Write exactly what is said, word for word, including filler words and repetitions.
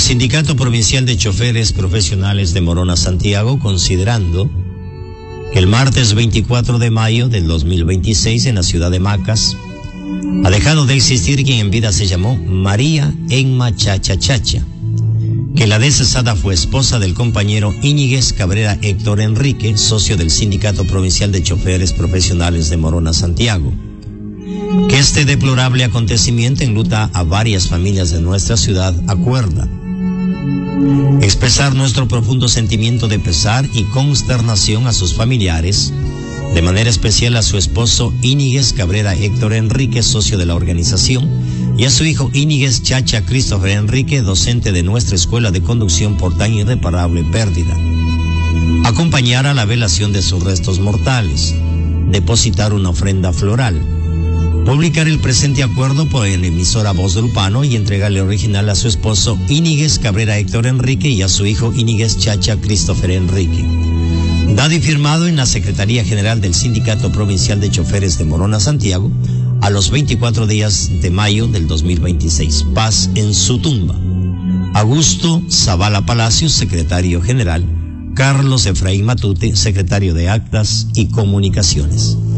Sindicato Provincial de Choferes Profesionales de Morona Santiago, considerando que el martes veinticuatro de mayo del dos mil veintiséis en la ciudad de Macas ha dejado de existir quien en vida se llamó María Enma Chacha Chacha, que la descesada fue esposa del compañero Íñiguez Cabrera Héctor Enrique, socio del Sindicato Provincial de Choferes Profesionales de Morona Santiago. Que este deplorable acontecimiento enluta a varias familias de nuestra ciudad, acuerda expresar nuestro profundo sentimiento de pesar y consternación a sus familiares, de manera especial a su esposo Íñiguez Cabrera Héctor Enrique, socio de la organización, y a su hijo Íñiguez Chacha Christopher Enrique, docente de nuestra escuela de conducción, por tan irreparable pérdida. Acompañar a la velación de sus restos mortales, depositar una ofrenda floral, publicar el presente acuerdo por la emisora Voz del Upano y entregarle original a su esposo Íñiguez Cabrera Héctor Enrique y a su hijo Íñiguez Chacha Christopher Enrique. Dado y firmado en la Secretaría General del Sindicato Provincial de Choferes de Morona Santiago a los veinticuatro días de mayo del dos mil veintiséis. Paz en su tumba. Augusto Zavala Palacios, secretario general. Carlos Efraín Matute, secretario de Actas y Comunicaciones.